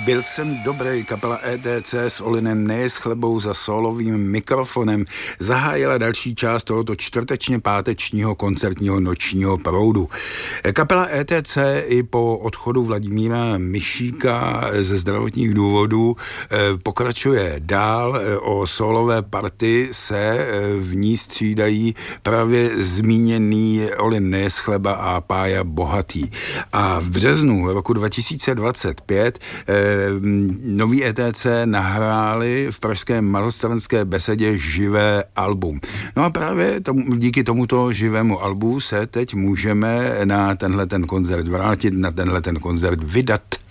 Byl jsem dobrý, kapela ETC s Olinem Nejeschlebou za sólovým mikrofonem zahájila další část tohoto čtvrtečně pátečního koncertního nočního proudu. Kapela ETC i po odchodu Vladimíra Mišíka ze zdravotních důvodů pokračuje dál. O sólové party se v ní střídají právě zmíněný Olin Nejeschleba a Pája Bohatý. A v březnu roku 2025 nový ETC nahráli v pražském Malostranské besedě živé album. No a právě díky tomuto živému albu se teď můžeme na tenhle ten koncert vrátit, na tenhle ten koncert vydat.